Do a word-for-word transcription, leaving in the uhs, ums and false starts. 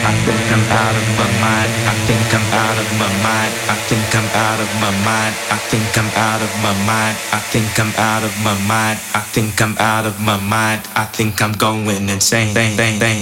I think I'm out of my mind. I think I'm out of my mind. I think I'm out of my mind. I think I'm out of my mind. I think I'm out of my mind. I think I'm out of my mind. I think I'm going insane.